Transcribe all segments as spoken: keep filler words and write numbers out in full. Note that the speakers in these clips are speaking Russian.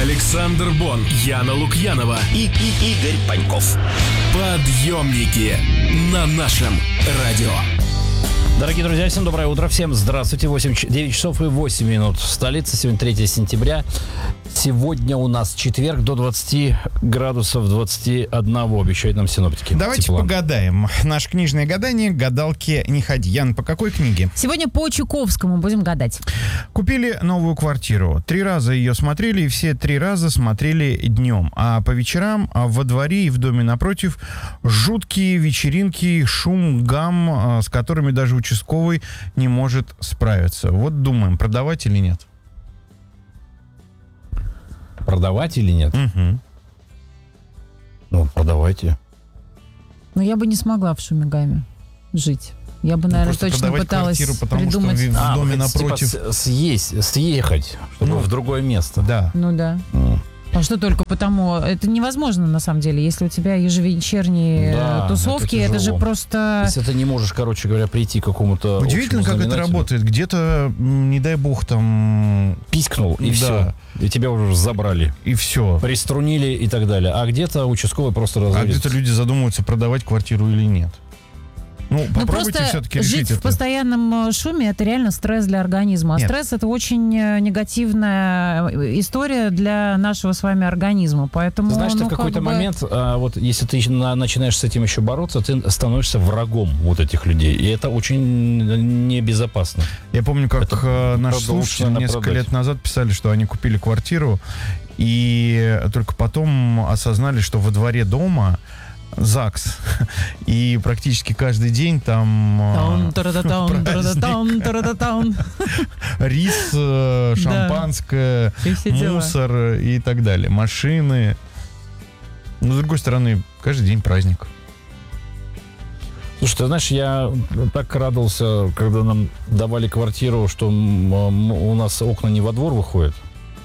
Александр Бон, Яна Лукьянова и, и Игорь Паньков. Подъемники на нашем радио. Дорогие друзья, всем доброе утро, всем здравствуйте. восемь, девять часов и восемь минут в столице. Сегодня третьего сентября. Сегодня у нас четверг, до двадцати градусов, двадцати одного обещают нам синоптики. Давайте тепла. погадаем. Наше книжное гадание «Гадалки не ходи». Ян, по какой книге? Сегодня по Чуковскому будем гадать. Купили новую квартиру. Три раза ее смотрели, и все три раза смотрели днем. А по вечерам во дворе и в доме напротив жуткие вечеринки, шум, гам, с которыми даже участковый не может справиться. Вот думаем, продавать или нет? Продавать или нет? Угу. Ну, продавайте. Но я бы не смогла в шуме гаме жить. Я бы, наверное, Просто точно пыталась квартиру, потому придумать... что в, в А, доме вы хотите, напротив... типа, с- съесть, съехать, чтобы Ну, в другое место. Да. Ну да. М. А что только потому... Это невозможно, на самом деле. Если у тебя ежевечерние Да, э, тусовки, это это, же тяжело. просто... Если ты не можешь, короче говоря, прийти к какому-то Удивительно, общему как это знаменателю, работает. Где-то, м, не дай бог, там... пискнул, и Да. все. И тебя уже забрали. И все. Приструнили и так далее. А где-то участковый просто А разорит. где-то люди задумываются, продавать квартиру или нет. Ну, Ну, попробуйте просто все-таки жить решить в это. постоянном э, шуме — это реально стресс для организма. А Нет. стресс — это очень э, негативная история для нашего с вами организма. Поэтому, Ты знаешь, ты ну, в какой-то как бы... момент, а, вот если ты на- начинаешь с этим еще бороться, ты становишься врагом вот этих людей. И это очень небезопасно. Я помню, как Это э, наш правда лучше, слушатель наверное, несколько продать. лет назад писали, что они купили квартиру, и только потом осознали, что во дворе дома ЗАГС. И практически каждый день там э, Таун, тарадатаун, тарадатаун, тарадатаун. рис, э, Да. шампанское, И все дела. мусор и так далее. Машины. Но, с другой стороны, каждый день праздник. Слушай, ты знаешь, я так радовался, когда нам давали квартиру, что м, м, у нас окна не во двор выходят.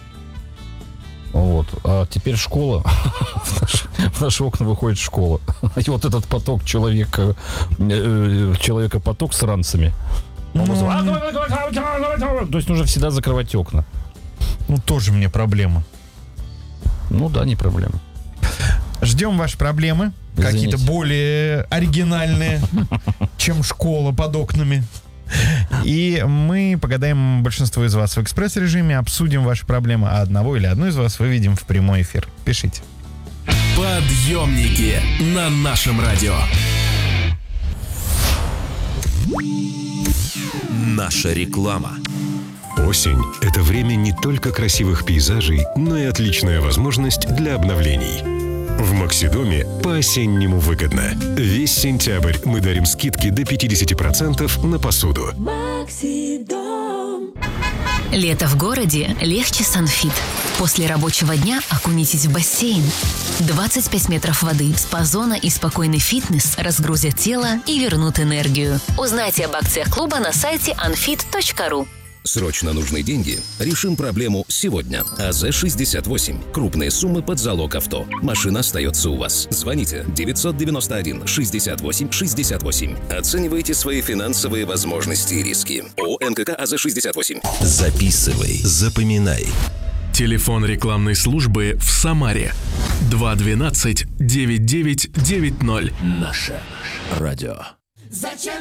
Вот. А теперь школа. В наши, в наши окна выходит школа. И вот этот поток человека, э, человека поток с ранцами. Он Ну, вызывает- То есть нужно всегда закрывать окна. ну, тоже мне проблема. Ну да, не проблема. Ждем ваши проблемы. Извините. Какие-то более оригинальные, чем школа под окнами. И мы погадаем большинство из вас в экспресс-режиме, обсудим ваши проблемы, а одного или одну из вас выведем в прямой эфир. Пишите. Подъемники на нашем радио. Наша реклама. Осень – это время не только красивых пейзажей, но и отличная возможность для обновлений. В Максидоме по-осеннему выгодно. Весь сентябрь мы дарим скидки до пятьдесят процентов на посуду. Лето в городе легче с Анфит. После рабочего дня окунитесь в бассейн. двадцать пять метров воды, спа-зона и спокойный фитнес разгрузят тело и вернут энергию. Узнайте об акциях клуба на сайте анфит точка ру. Срочно нужны деньги? Решим проблему сегодня. АЗ шестьдесят восемь. Крупные суммы под залог авто. Машина остается у вас. Звоните девятьсот девяносто один шестьдесят восемь шестьдесят восемь. Оценивайте свои финансовые возможности и риски. ООО НКК АЗ шестьдесят восемь. Записывай. Запоминай. Телефон рекламной службы в Самаре. два двенадцать девять девять девять ноль. Наше радио.